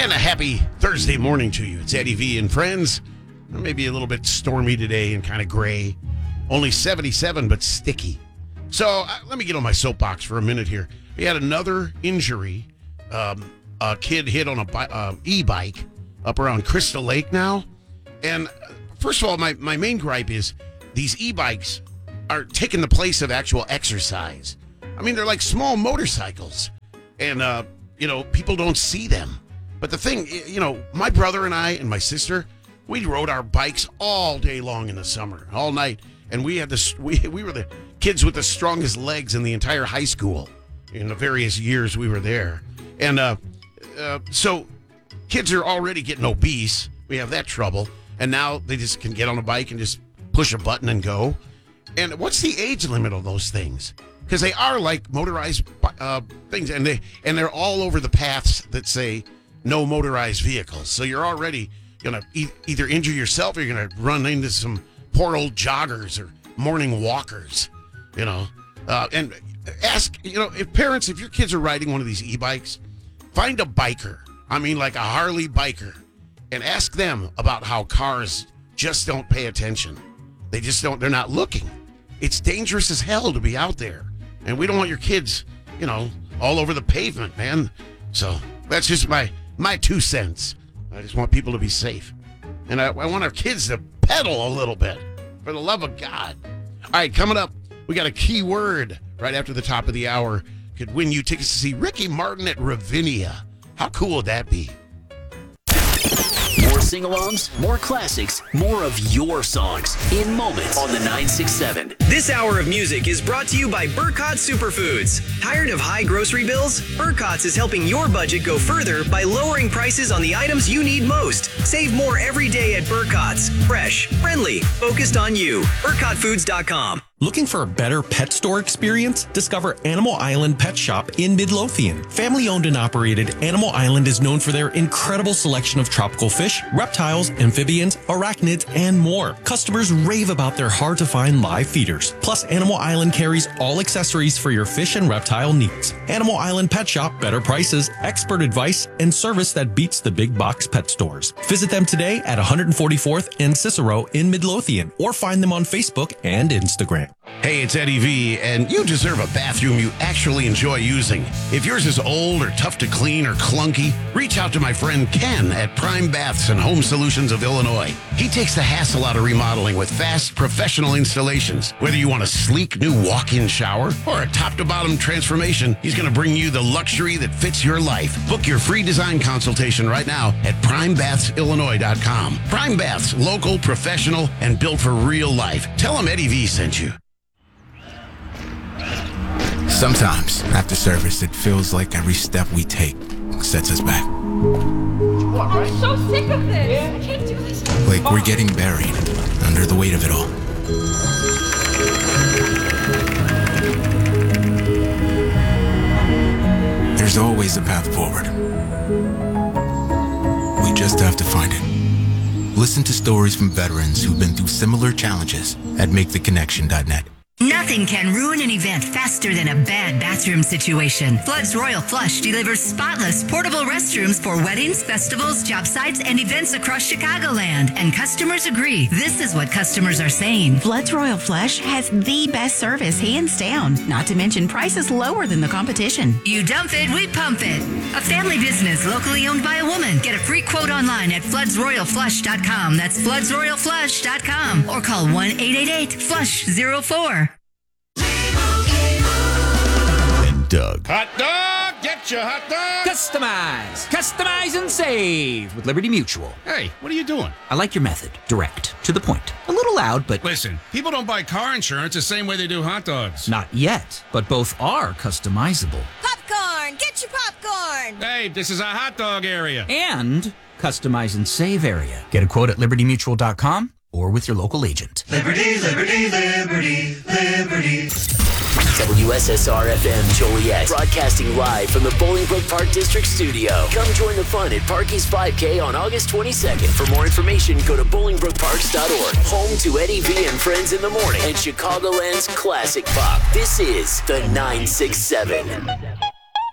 And a happy Thursday morning to you. It's Eddie V and friends. Maybe a little bit stormy today and kind of gray. Only 77, but sticky. So let me get on my soapbox for a minute here. We had another injury. A kid hit on a e-bike up around Crystal Lake now. And first of all, my main gripe is these e-bikes are taking the place of actual exercise. I mean, they're like small motorcycles. And, people don't see them. But the thing, my brother and I and my sister, we rode our bikes all day long in the summer, all night. And we had we were the kids with the strongest legs in the entire high school in the various years we were there. And so kids are already getting obese. We have that trouble. And now they just can get on a bike and just push a button and go. And what's the age limit of those things? Because they are like motorized things, and they're all over the paths that say no motorized vehicles. So you're already going to either injure yourself or you're going to run into some poor old joggers or morning walkers, and ask, if your kids are riding one of these e-bikes, find a biker. I mean, like a Harley biker, and ask them about how cars just don't pay attention. They're not looking. It's dangerous as hell to be out there. And we don't want your kids, all over the pavement, man. So that's just my 2 cents. I just want people to be safe. And I want our kids to pedal a little bit, for the love of God. All right, coming up, we got a key word right after the top of the hour. Could win you tickets to see Ricky Martin at Ravinia. How cool would that be? More sing-alongs, more classics, more of your songs in moments on the 967. This hour of music is brought to you by Burkott Superfoods. Tired of high grocery bills? Burkott's is helping your budget go further by lowering prices on the items you need most. Save more every day at Burkott's. Fresh, friendly, focused on you. BurkottFoods.com. Looking for a better pet store experience? Discover Animal Island Pet Shop in Midlothian. Family-owned and operated, Animal Island is known for their incredible selection of tropical fish, reptiles, amphibians, arachnids, and more. Customers rave about their hard-to-find live feeders. Plus, Animal Island carries all accessories for your fish and reptile needs. Animal Island Pet Shop, better prices, expert advice, and service that beats the big box pet stores. Visit them today at 144th and Cicero in Midlothian, or find them on Facebook and Instagram. Hey, it's Eddie V, and you deserve a bathroom you actually enjoy using. If yours is old or tough to clean or clunky, reach out to my friend Ken at Prime Baths and Home Solutions of Illinois. He takes the hassle out of remodeling with fast, professional installations. Whether you want a sleek new walk-in shower or a top-to-bottom transformation, he's going to bring you the luxury that fits your life. Book your free design consultation right now at PrimeBathsIllinois.com. Prime Baths, local, professional, and built for real life. Tell him Eddie V sent you. Sometimes, after service, it feels like every step we take sets us back. I'm so sick of this. I can't do this. Like we're getting buried under the weight of it all. There's always a path forward. We just have to find it. Listen to stories from veterans who've been through similar challenges at MakeTheConnection.net. Nothing can ruin an event faster than a bad bathroom situation. Flood's Royal Flush delivers spotless, portable restrooms for weddings, festivals, job sites, and events across Chicagoland. And customers agree. This is what customers are saying. Flood's Royal Flush has the best service, hands down. Not to mention prices lower than the competition. You dump it, we pump it. A family business locally owned by a woman. Get a free quote online at floodsroyalflush.com. That's floodsroyalflush.com. Or call 1-888-FLUSH-04. Doug. Hot dog! Get your hot dog! Customize and save with Liberty Mutual. Hey, what are you doing? I like your method. Direct. To the point. A little loud, but... Listen, people don't buy car insurance the same way they do hot dogs. Not yet, but both are customizable. Popcorn! Get your popcorn! Hey, this is a hot dog area. And customize and save area. Get a quote at libertymutual.com or with your local agent. Liberty, liberty, liberty, liberty. WSSR-FM Joliet, broadcasting live from the Bolingbrook Park District Studio. Come join the fun at Parky's 5K on August 22nd. For more information, go to BolingbrookParks.org. Home to Eddie V and Friends in the Morning and Chicagoland's classic pop. This is the 967.